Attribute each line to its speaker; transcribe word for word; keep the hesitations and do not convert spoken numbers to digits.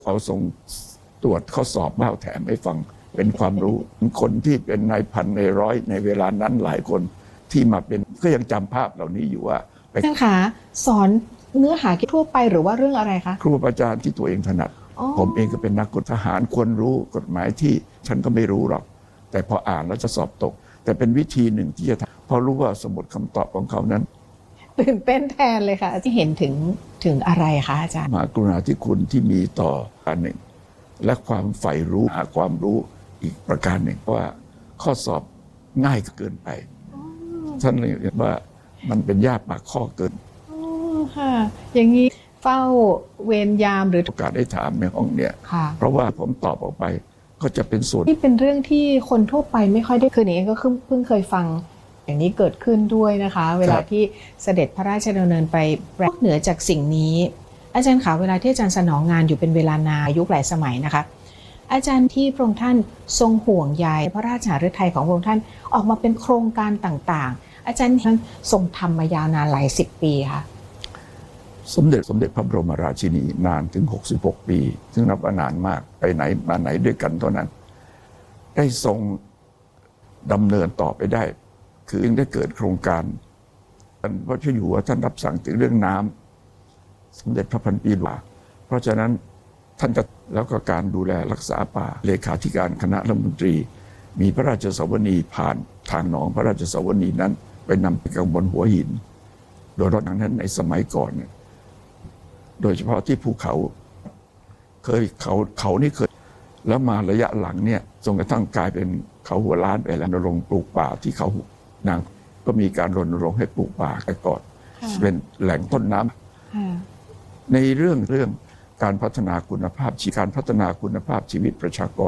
Speaker 1: เขาส่งตรวจข้อสอบบ้าวแถมให้ฟังเป็นความรู้คนที่เป็นนายพันในร้อยในเวลานั้นหลายคนที่มาเป็นก็ยังจำภาพเหล่านี้อยู่ว่า
Speaker 2: อาจารย์คะสอนเนื้อหาทั่วไปหรือว่าเรื่องอะไรคะ
Speaker 1: ครูอาจารย์ที่ตัวเองถนัดผมเองก็เป็นนักกฎทหารควรรู้กฎหมายที่ฉันก็ไม่รู้หรอกแต่พออ่านแล้วจะสอบตกแต่เป็นวิธีหนึ่งที่จะพอรู้ว่าสมุดคำตอบของเขานั้น
Speaker 2: ตื่นเต้นแทนเลยค่ะที่เห็นถึงถึงอะไรคะอาจารย์
Speaker 1: มหากรุณาธิคุณที่มีต่อการหนึ่งและความใฝ่รู้หาความรู้อีกประการหนึ่งว่าข้อสอบง่ายเกินไปท่านเรียกว่ามันเป็นยาปากข้อเกิน
Speaker 2: อ๋อค่ะอย่างนี้เฝ้าเวรยามหรือ
Speaker 1: โอกาสได้ถามในห้องเนี่ยเพราะว่าผมตอบออกไปก็จะเป็นส่วน
Speaker 2: ที่เป็นเรื่องที่คนทั่วไปไม่ค่อยได้คือนี้ก็เพิ่งเคยฟังอย่างนี้เกิดขึ้นด้วยนะคะเวลาที่เสด็จพระราชดำเนินไปนอกเหนือจากสิ่งนี้อาจารย์คะเวลาที่อาจารย์สนองงานอยู่เป็นเวลานานยุคหลายสมัยนะคะอาจารย์ที่พระองค์ท่านทรงห่วงใยพระราชหฤทัยของพระองค์ท่านออกมาเป็นโครงการต่างๆอาจารย์ท่านทรงทำมายาวนานหลายสิบปีค่ะ
Speaker 1: สมเด็จสมเด็จพระบรมราชินีนานถึงหกสิบหกปีซึ่งนับว่านานมากไปไหนมาไหนด้วยกันเท่านั้นได้ทรงดำเนินต่อไปได้คือยังได้เกิดโครงการพระเจ้าอยู่หัวท่านรับสั่งถึงเรื่องน้ำสมเด็จพระพันปีหลวงเพราะฉะนั้นท่านจะแล้วก็การดูแลรักษาป่าเลขาธิการคณะรัฐมนตรีมีพระราชสวนีผ่านทางหนองพระราชสวนีนั้นไปนำไปกำบนหัวหินโดยรถนั้นในสมัยก่อนโดยเฉพาะที่ภูเขาเคยเขาเขานี่เคยแล้วมาระยะหลังเนี่ยจนกระทั่งกลายเป็นเขาหัวล้านไปแล้วรณรงค์ปลูกป่าที่เขานางก็มีการรณรงค์ให้ปลูกป่าแต่ก่อนเป็นแหล่งต้นน้ำในเรื่องเรื่องการพัฒนาคุณภาพชีวิตการพัฒนาคุณภาพชีวิตประชากร